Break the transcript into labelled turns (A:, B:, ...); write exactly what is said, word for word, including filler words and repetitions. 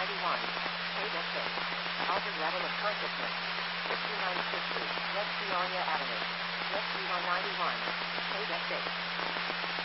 A: ninety-one. Table six. Altered level of consciousness. fifty-nine sixty. West Peoria Avenue. West one ninety-one. Table six.